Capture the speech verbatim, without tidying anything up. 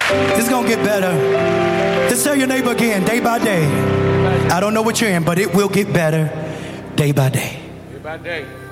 It's gonna get better. Just tell your neighbor again, day by day. I don't know what you're in, but it will get better day by day. Day by day.